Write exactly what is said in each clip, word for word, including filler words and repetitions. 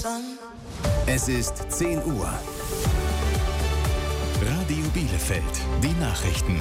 Es ist zehn Uhr. Radio Bielefeld, die Nachrichten.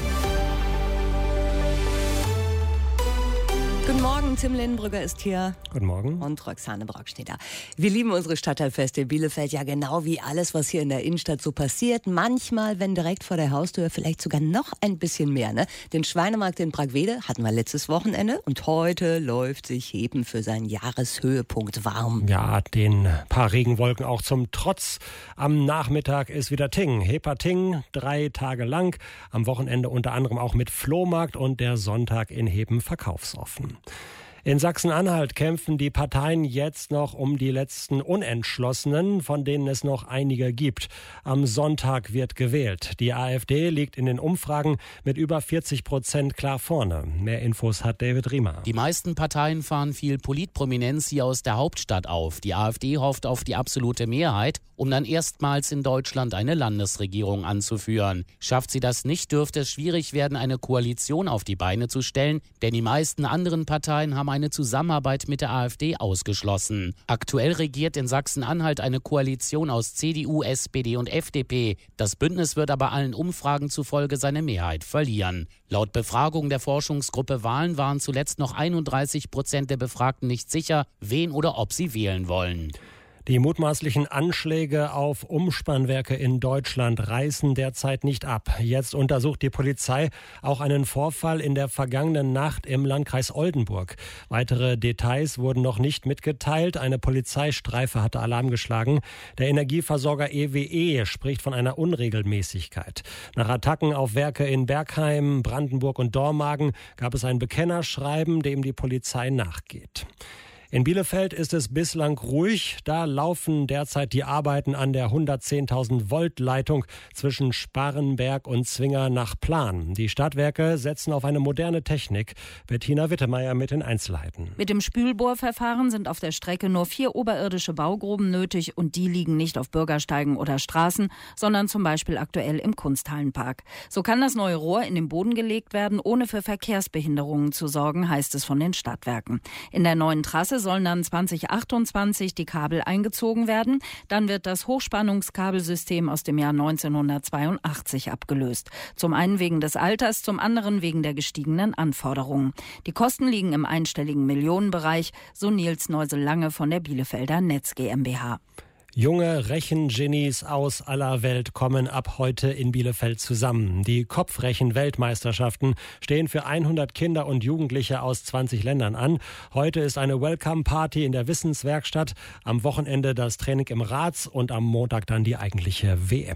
Guten Morgen, Tim Lindenbrügger ist hier. Guten Morgen. Und Roxane Brock steht da. Wir lieben unsere Stadtteilfeste in Bielefeld ja genau wie alles, was hier in der Innenstadt so passiert. Manchmal, wenn direkt vor der Haustür, vielleicht sogar noch ein bisschen mehr. Ne? Den Schweinemarkt in Bragwede hatten wir letztes Wochenende und heute läuft sich Hepen für seinen Jahreshöhepunkt warm. Ja, den paar Regenwolken auch zum Trotz. Am Nachmittag ist wieder Ting. Heper-Ting, drei Tage lang. Am Wochenende unter anderem auch mit Flohmarkt und der Sonntag in Hepen verkaufsoffen. In Sachsen-Anhalt kämpfen die Parteien jetzt noch um die letzten Unentschlossenen, von denen es noch einige gibt. Am Sonntag wird gewählt. Die AfD liegt in den Umfragen mit über vierzig Prozent klar vorne. Mehr Infos hat David Riemer. Die meisten Parteien fahren viel Politprominenz hier aus der Hauptstadt auf. Die AfD hofft auf die absolute Mehrheit, um dann erstmals in Deutschland eine Landesregierung anzuführen. Schafft sie das nicht, dürfte es schwierig werden, eine Koalition auf die Beine zu stellen, denn die meisten anderen Parteien haben eine Zusammenarbeit mit der AfD ausgeschlossen. Aktuell regiert in Sachsen-Anhalt eine Koalition aus C D U, S P D und F D P. Das Bündnis wird aber allen Umfragen zufolge seine Mehrheit verlieren. Laut Befragung der Forschungsgruppe Wahlen waren zuletzt noch einunddreißig Prozent der Befragten nicht sicher, wen oder ob sie wählen wollen. Die mutmaßlichen Anschläge auf Umspannwerke in Deutschland reißen derzeit nicht ab. Jetzt untersucht die Polizei auch einen Vorfall in der vergangenen Nacht im Landkreis Oldenburg. Weitere Details wurden noch nicht mitgeteilt. Eine Polizeistreife hatte Alarm geschlagen. Der Energieversorger E W E spricht von einer Unregelmäßigkeit. Nach Attacken auf Werke in Bergheim, Brandenburg und Dormagen gab es ein Bekennerschreiben, dem die Polizei nachgeht. In Bielefeld ist es bislang ruhig. Da laufen derzeit die Arbeiten an der hundertzehntausend Volt Leitung zwischen Sparrenberg und Zwinger nach Plan. Die Stadtwerke setzen auf eine moderne Technik. Bettina Wittemeyer mit den Einzelheiten. Mit dem Spülbohrverfahren sind auf der Strecke nur vier oberirdische Baugruben nötig und die liegen nicht auf Bürgersteigen oder Straßen, sondern zum Beispiel aktuell im Kunsthallenpark. So kann das neue Rohr in den Boden gelegt werden, ohne für Verkehrsbehinderungen zu sorgen, heißt es von den Stadtwerken. In der neuen Trasse sollen dann zwanzig achtundzwanzig die Kabel eingezogen werden. Dann wird das Hochspannungskabelsystem aus dem Jahr neunzehnhundertzweiundachtzig abgelöst. Zum einen wegen des Alters, zum anderen wegen der gestiegenen Anforderungen. Die Kosten liegen im einstelligen Millionenbereich, so Nils Neusel-Lange von der Bielefelder Netz GmbH. Junge Rechengenies aus aller Welt kommen ab heute in Bielefeld zusammen. Die Kopfrechen-Weltmeisterschaften stehen für hundert Kinder und Jugendliche aus zwanzig Ländern an. Heute ist eine Welcome-Party in der Wissenswerkstatt, am Wochenende das Training im Rats und am Montag dann die eigentliche W M.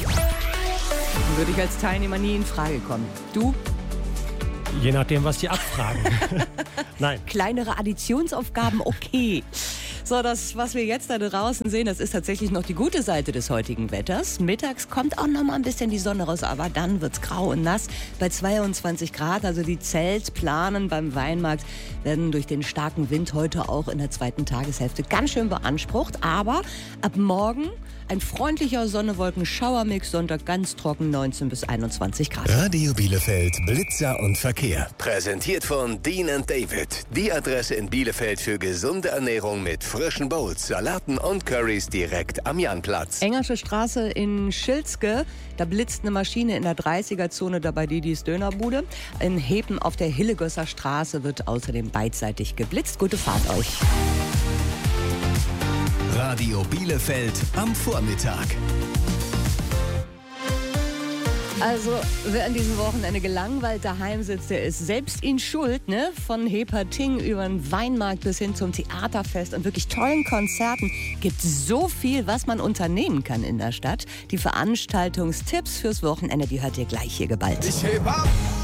Würde ich als Teilnehmer nie in Frage kommen. Du? Je nachdem, was die abfragen. Nein. Kleinere Additionsaufgaben, okay. So, das, was wir jetzt da draußen sehen, das ist tatsächlich noch die gute Seite des heutigen Wetters. Mittags kommt auch noch mal ein bisschen die Sonne raus, aber dann wird's grau und nass bei zweiundzwanzig Grad. Also die Zeltplanen beim Weinmarkt werden durch den starken Wind heute auch in der zweiten Tageshälfte ganz schön beansprucht. Aber ab morgen ein freundlicher Sonne-Wolken-Schauermix, Sonntag ganz trocken, neunzehn bis einundzwanzig Grad. Radio Bielefeld, Blitzer und Verkehr. Präsentiert von Dean and David. Die Adresse in Bielefeld für gesunde Ernährung mit frischen Bowls, Salaten und Currys direkt am Janplatz. Engersche Straße in Schilzke, da blitzt eine Maschine in der dreißiger-Zone dabei Didis Dönerbude. In Hepen auf der Hillegösser Straße wird außerdem beidseitig geblitzt. Gute Fahrt euch. Radio Bielefeld am Vormittag. Also, wer an diesem Wochenende gelangweilt daheim sitzt, der ist selbst in Schuld, ne? Von Heper-Ting über den Weinmarkt bis hin zum Theaterfest und wirklich tollen Konzerten gibt so viel, was man unternehmen kann in der Stadt. Die Veranstaltungstipps fürs Wochenende, die hört ihr gleich hier geballt. Ich heb ab!